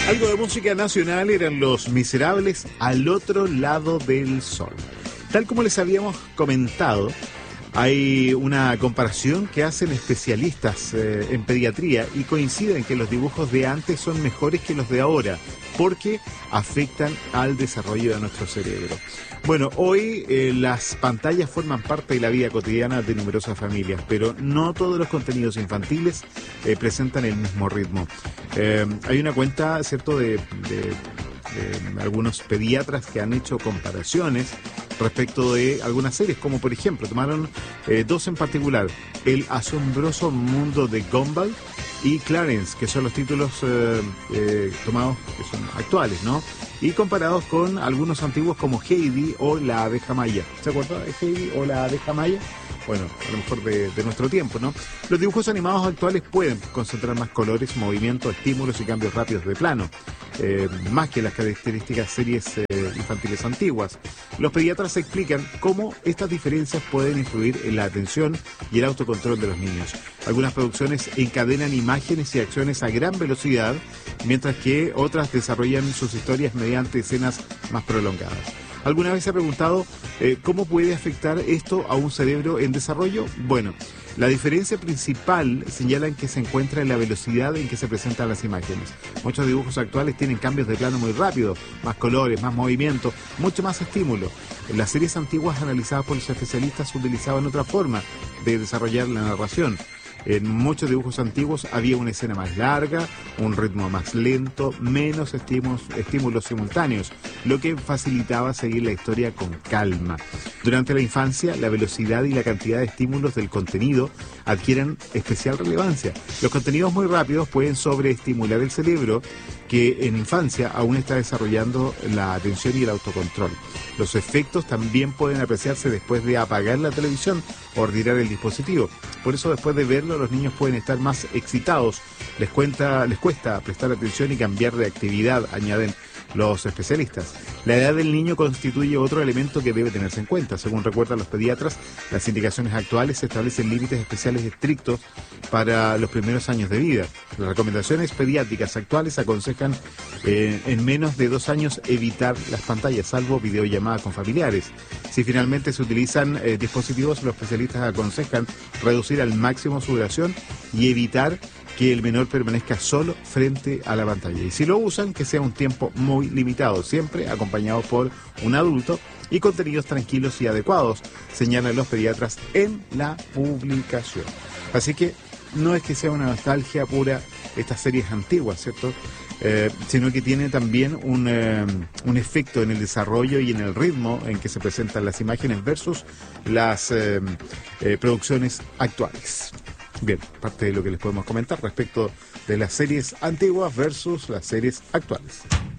Algo de música nacional eran Los Miserables, Al otro lado del sol. Tal como les habíamos comentado, hay una comparación que hacen especialistas en pediatría y coinciden que los dibujos de antes son mejores que los de ahora porque afectan al desarrollo de nuestro cerebro. Bueno, hoy las pantallas forman parte de la vida cotidiana de numerosas familias, pero no todos los contenidos infantiles presentan el mismo ritmo. Hay una cuenta, ¿cierto?, de algunos pediatras que han hecho comparaciones respecto de algunas series, como por ejemplo, tomaron dos en particular, El asombroso mundo de Gumball y Clarence, que son los títulos tomados, que son actuales, ¿no? Y comparados con algunos antiguos como Heidi o La abeja maya. ¿Se acuerdan de Heidi o La abeja maya? Bueno, a lo mejor de nuestro tiempo, ¿no? Los dibujos animados actuales pueden concentrar más colores, movimientos, estímulos y cambios rápidos de plano, más que las características series infantiles antiguas. Los pediatras explican cómo estas diferencias pueden influir en la atención y el autocontrol de los niños. Algunas producciones encadenan imágenes y acciones a gran velocidad, mientras que otras desarrollan sus historias mediante escenas más prolongadas. ¿Alguna vez se ha preguntado cómo puede afectar esto a un cerebro en desarrollo? Bueno, la diferencia principal señalan que se encuentra en la velocidad en que se presentan las imágenes. Muchos dibujos actuales tienen cambios de plano muy rápidos, más colores, más movimiento, mucho más estímulo. En las series antiguas analizadas por los especialistas se utilizaban otra forma de desarrollar la narración. En muchos dibujos antiguos había una escena más larga, un ritmo más lento, menos estímulos simultáneos, lo que facilitaba seguir la historia con calma. Durante la infancia, la velocidad y la cantidad de estímulos del contenido adquieren especial relevancia. Los contenidos muy rápidos pueden sobreestimular el cerebro, que en infancia aún está desarrollando la atención y el autocontrol. Los efectos también pueden apreciarse después de apagar la televisión o retirar el dispositivo. Por eso, después de verlo, los niños pueden estar más excitados. Les cuesta prestar atención y cambiar de actividad, añaden los especialistas. La edad del niño constituye otro elemento que debe tenerse en cuenta. Según recuerdan los pediatras, las indicaciones actuales establecen límites especiales estrictos para los primeros años de vida. Las recomendaciones pediátricas actuales aconsejan en menos de 2 años evitar las pantallas, salvo videollamadas con familiares. Si finalmente se utilizan dispositivos, los especialistas aconsejan reducir al máximo su duración y evitar que el menor permanezca solo frente a la pantalla. Y si lo usan, que sea un tiempo muy limitado, siempre acompañado por un adulto y contenidos tranquilos y adecuados, señalan los pediatras en la publicación. Así que no es que sea una nostalgia pura estas series antiguas, ¿cierto? Sino que tiene también un efecto en el desarrollo y en el ritmo en que se presentan las imágenes versus las producciones actuales. Bien, parte de lo que les podemos comentar respecto de las series antiguas versus las series actuales.